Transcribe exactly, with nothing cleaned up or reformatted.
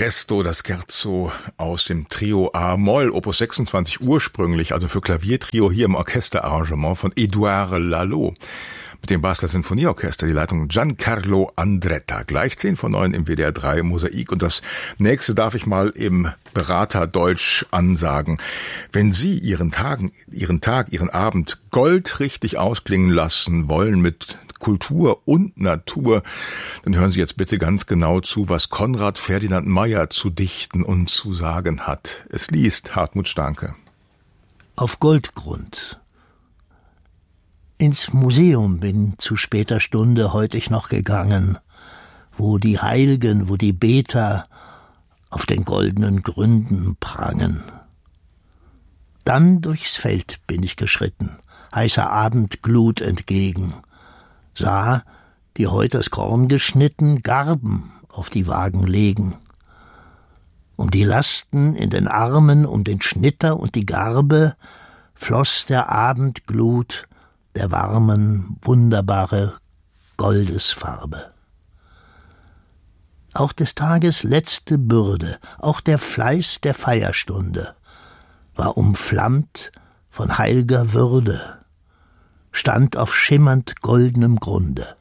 Presto, das Scherzo aus dem Trio A-Moll, Opus sechsundzwanzig ursprünglich, also für Klaviertrio hier im Orchesterarrangement von Édouard Lalo. Mit dem Basler Sinfonieorchester, die Leitung Giancarlo Andretta. Gleich zehn vor neun im W D R drei Mosaik. Und das nächste darf ich mal im Beraterdeutsch ansagen. Wenn Sie Ihren Tagen, Ihren Tag, Ihren Abend goldrichtig ausklingen lassen wollen mit Kultur und Natur, dann hören Sie jetzt bitte ganz genau zu, was Konrad Ferdinand Meyer zu dichten und zu sagen hat. Es liest Hartmut Stanke. Auf Goldgrund. Ins Museum bin zu später Stunde heut ich noch gegangen, wo die Heilgen, wo die Beter auf den goldenen Gründen prangen. Dann durchs Feld bin ich geschritten, heißer Abendglut entgegen, sah, die heut das Korn geschnitten, Garben auf die Wagen legen. Um die Lasten in den Armen, um den Schnitter und die Garbe, floss der Abendglut der warmen, wunderbare Goldesfarbe. Auch des Tages letzte Bürde, auch der Fleiß der Feierstunde war umflammt von heilger Würde, stand auf schimmernd goldenem Grunde.